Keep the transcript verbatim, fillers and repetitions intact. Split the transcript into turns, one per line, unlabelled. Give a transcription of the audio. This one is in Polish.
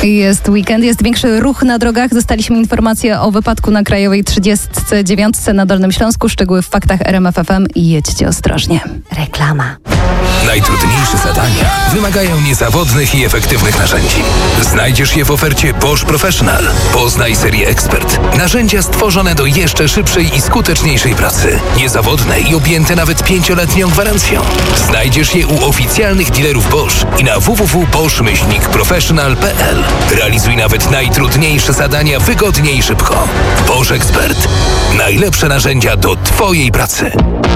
Jest weekend, jest większy ruch na drogach. Dostaliśmy informację o wypadku na Krajowej trzydziestce dziewiątce na Dolnym Śląsku. Szczegóły w faktach R M F F M i jedźcie ostrożnie.
Reklama.
Najtrudniejsze zadania wymagają niezawodnych i efektywnych narzędzi. Znajdziesz je w ofercie Bosch Professional. Poznaj serię Expert. Narzędzia stworzone do jeszcze szybszej i skuteczniejszej pracy. Niezawodne i objęte nawet pięcioletnią gwarancją. Znajdziesz je u oficjalnych dealerów Bosch i na w w w kropka bosch myślnik professional kropka p l. Realizuj nawet najtrudniejsze zadania wygodnie i szybko. Bosch Expert. Najlepsze narzędzia do Twojej pracy.